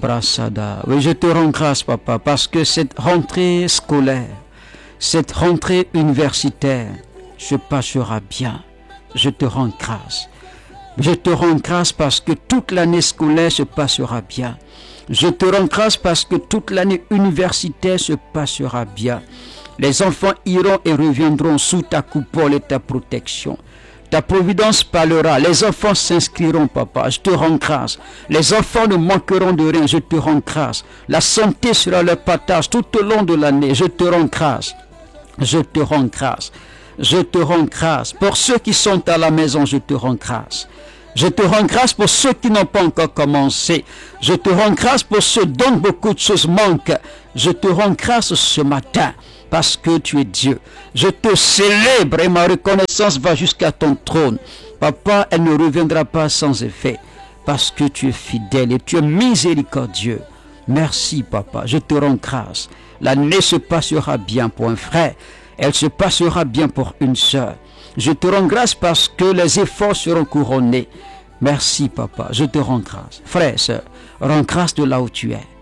Brassada. Oui, je te rends grâce, papa, parce que cette rentrée scolaire, cette rentrée universitaire se passera bien. Je te rends grâce. Je te rends grâce parce que toute l'année scolaire se passera bien. Je te rends grâce parce que toute l'année universitaire se passera bien. Les enfants iront et reviendront sous ta coupole et ta protection. Ta providence parlera. Les enfants s'inscriront, papa. Je te rends grâce. Les enfants ne manqueront de rien. Je te rends grâce. La santé sera leur partage tout au long de l'année. Je te rends grâce. Je te rends grâce. Je te rends grâce. Pour ceux qui sont à la maison, je te rends grâce. Je te rends grâce pour ceux qui n'ont pas encore commencé. Je te rends grâce pour ceux dont beaucoup de choses manquent. Je te rends grâce ce matin. Parce que tu es Dieu. Je te célèbre et ma reconnaissance va jusqu'à ton trône. Papa, elle ne reviendra pas sans effet. Parce que tu es fidèle et tu es miséricordieux. Merci, papa. Je te rends grâce. L'année se passera bien pour un frère. Elle se passera bien pour une sœur. Je te rends grâce parce que les efforts seront couronnés. Merci, papa. Je te rends grâce. Frère, sœur, rends grâce de là où tu es.